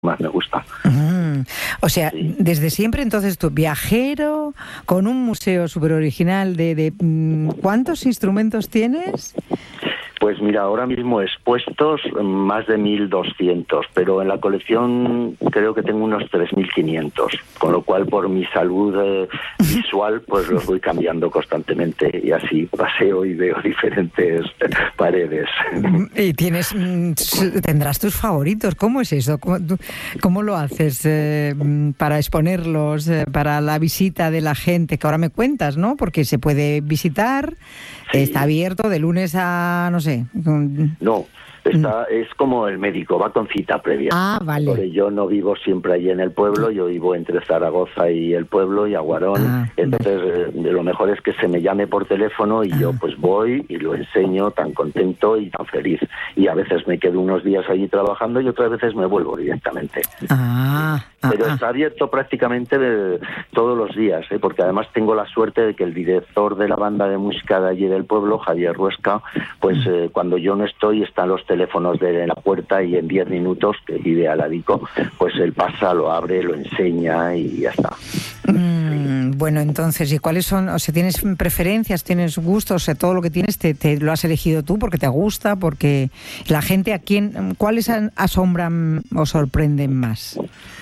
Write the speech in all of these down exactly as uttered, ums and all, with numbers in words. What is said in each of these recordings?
más me gusta. Mm, o sea, Sí. desde siempre entonces tú, viajero, con un museo súper original de, de... ¿Cuántos instrumentos tienes? Pues mira, ahora mismo expuestos más de mil doscientos, pero en la colección creo que tengo unos tres mil quinientos, con lo cual por mi salud eh, visual pues los voy cambiando constantemente y así paseo y veo diferentes paredes. Y tienes, tendrás tus favoritos. ¿Cómo es eso? ¿Cómo, tú, cómo lo haces eh, para exponerlos, eh, para la visita de la gente? Que ahora me cuentas, ¿no? Porque se puede visitar, Sí. Está abierto de lunes a, no sé. No, está, es como el médico, va con cita previa. Ah, vale. Porque yo no vivo siempre allí en el pueblo, yo vivo entre Zaragoza y el pueblo y Aguarón. Ah, entonces vale. eh, lo mejor es que se me llame por teléfono y ah. yo pues voy y lo enseño tan contento y tan feliz. Y a veces me quedo unos días allí trabajando y otras veces me vuelvo directamente. Ah, Pero ah, está abierto prácticamente de, todos los días, ¿eh? Porque además tengo la suerte de que el director de la banda de música de allí del pueblo, Javier Ruesca, pues eh, cuando yo no estoy están los teléfonos de la puerta y en diez minutos, que vive al ladico, pues él pasa, lo abre, lo enseña y ya está. Mm, bueno, entonces, ¿y cuáles son? O sea, ¿tienes preferencias, tienes gustos? O sea, todo lo que tienes te, te lo has elegido tú porque te gusta, porque la gente a quién, ¿cuáles asombran o sorprenden más?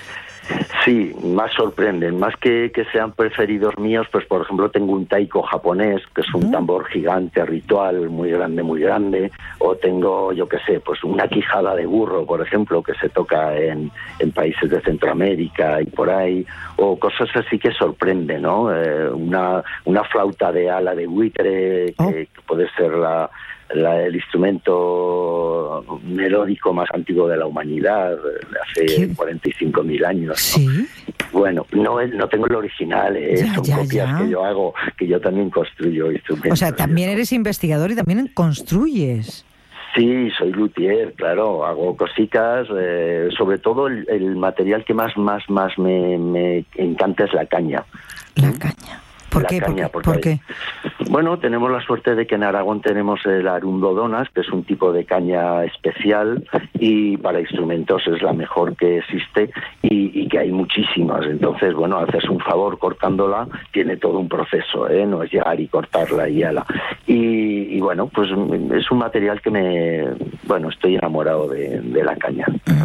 Sí, más sorprenden, más que, que sean preferidos míos, pues por ejemplo tengo un taiko japonés, que es un ¿Mm? tambor gigante ritual, muy grande, muy grande, o tengo, yo qué sé, pues una quijada de burro, por ejemplo, que se toca en, en países de Centroamérica y por ahí, o cosas así que sorprenden, ¿no? Eh, una, una flauta de ala de buitre, oh. que, que puede ser la... La, el instrumento melódico más antiguo de la humanidad, de hace ¿Qué? cuarenta y cinco mil años, ¿no? ¿Sí? Bueno, no no tengo el original, eh, ya, son ya, copias ya. que yo hago, que yo también construyo instrumentos. O sea, también eres investigador y también construyes. Sí, soy luthier, claro, hago cositas, eh, sobre todo el, el material que más, más, más me, me encanta es la caña. La caña. ¿Por qué? Caña, ¿Por qué? ¿Por qué? Bueno, tenemos la suerte de que en Aragón tenemos el arundodonas, que es un tipo de caña especial y para instrumentos es la mejor que existe y, y que hay muchísimas. Entonces, bueno, haces un favor cortándola, tiene todo un proceso, ¿eh? No es llegar y cortarla y ala. Y, y bueno, pues es un material que me... Bueno, estoy enamorado de, de la caña.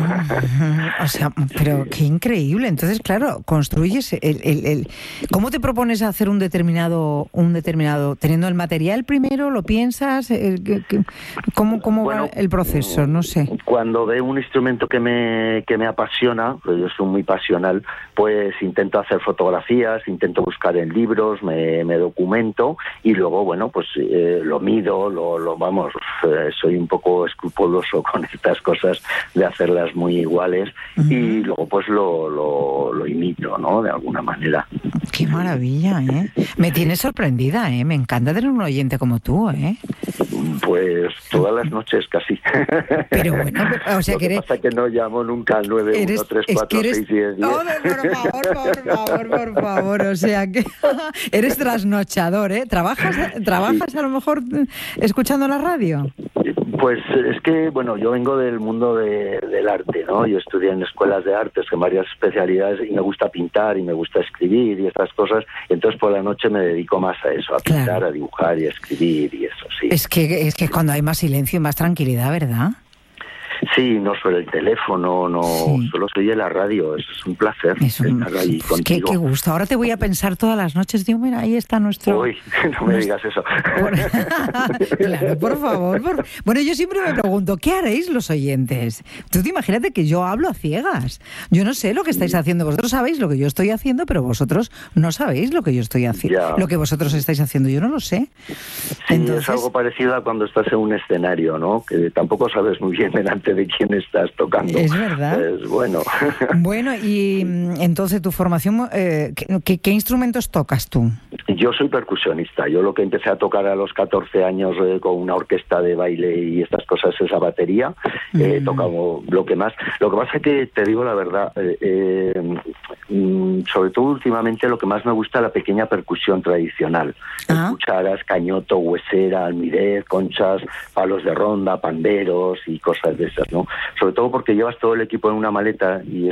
Mm, o sea, pero qué increíble. Entonces, claro, construyes el... el, el... ¿Cómo te propones hacer un un determinado un determinado teniendo el material primero, lo piensas, el, cómo cómo bueno, va el proceso? No sé. Cuando veo un instrumento que me que me apasiona, pues yo soy muy pasional, pues intento hacer fotografías, intento buscar en libros, me, me documento y luego bueno pues eh, lo mido, lo, lo vamos, eh, soy un poco escrupuloso con estas cosas de hacerlas muy iguales uh-huh. y luego pues lo, lo lo imito, ¿no? De alguna manera. Qué maravilla, ¿eh? Me tienes sorprendida, ¿eh? Me encanta tener un oyente como tú, ¿eh? Pues todas las noches casi. Pero bueno, o sea Lo que que eres... pasa que no llamo nunca al nueve uno tres cuatro seis diez diez. No, por favor, por favor, por favor, o sea que eres trasnochador, ¿eh? ¿Trabajas, trabajas sí. a lo mejor escuchando la radio? Pues es que, bueno, yo vengo del mundo de, del arte, ¿no? Yo estudié en escuelas de artes, en varias especialidades, y me gusta pintar y me gusta escribir y estas cosas, entonces por la noche me dedico más a eso, a pintar, claro. a dibujar y a escribir y eso, sí. Es que, es que cuando hay más silencio y más tranquilidad, ¿verdad? Sí, no suelo el teléfono, no sí. solo soy en la radio, es un placer es un, estar ahí contigo. Qué, qué gusto, ahora te voy a pensar todas las noches, digo, mira, ahí está nuestro... Uy, no me digas eso. Por... claro, por favor. Por... Bueno, yo siempre me pregunto, ¿qué haréis los oyentes? Tú te imagínate que yo hablo a ciegas, yo no sé lo que estáis haciendo, vosotros sabéis lo que yo estoy haciendo, pero vosotros no sabéis lo que yo estoy haciendo, ya. lo que vosotros estáis haciendo, yo no lo sé. Sí, Entonces... es algo parecido a cuando estás en un escenario, ¿no? Que tampoco sabes muy bien delante de quién estás tocando. Es verdad. Es bueno. Bueno, y entonces tu formación, eh, ¿qué, qué instrumentos tocas tú? Yo soy percusionista. Yo lo que empecé a tocar a los catorce años eh, con una orquesta de baile y estas cosas es la batería. Mm. He tocado lo que más. Lo que pasa es que, te digo la verdad, eh, eh, sobre todo últimamente lo que más me gusta es la pequeña percusión tradicional. ¿Ah? Cucharas, cañoto, huesera, almirez, conchas, palos de ronda, panderos y cosas de ese sorpresas, ¿no? Sobre todo porque llevas todo el equipo en una maleta y